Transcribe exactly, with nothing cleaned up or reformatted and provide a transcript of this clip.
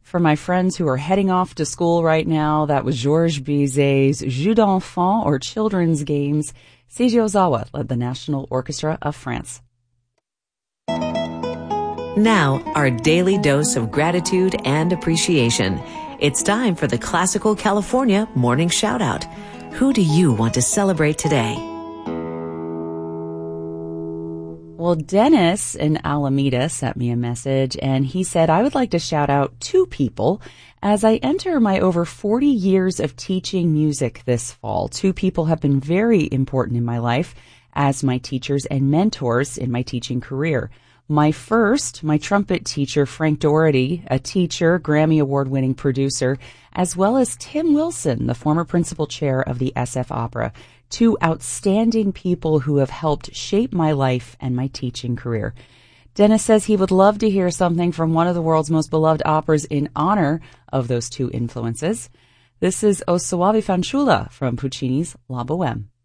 For my friends who are heading off to school right now, that was Georges Bizet's Jeux d'enfants, or Children's Games. Seiji Ozawa led the National Orchestra of France. Now, our daily dose of gratitude and appreciation. It's time for the Classical California Morning Shoutout. Who do you want to celebrate today? Well, Dennis in Alameda sent me a message, and he said, I would like to shout out two people as I enter my over forty years of teaching music this fall. Two people have been very important in my life as my teachers and mentors in my teaching career. My first, my trumpet teacher, Frank Doherty, a teacher, Grammy Award-winning producer, as well as Tim Wilson, the former principal chair of the S F Opera. Two outstanding people who have helped shape my life and my teaching career. Dennis says he would love to hear something from one of the world's most beloved operas in honor of those two influences. This is O Soave Fanciulla from Puccini's La Bohème.